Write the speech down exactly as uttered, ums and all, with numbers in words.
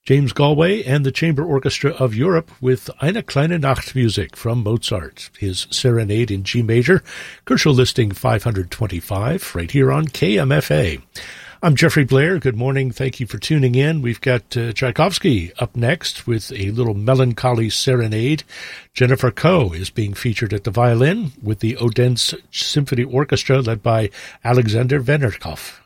James Galway and the Chamber Orchestra of Europe with Eine kleine Nachtmusik from Mozart, his Serenade in G major, Kershaw listing five hundred twenty-five, right here on K M F A. I'm Jeffrey Blair. Good morning. Thank you for tuning in. We've got uh, Tchaikovsky up next with a little melancholy serenade. Jennifer Koh is being featured at the violin with the Odense Symphony Orchestra led by Alexander Venerkov.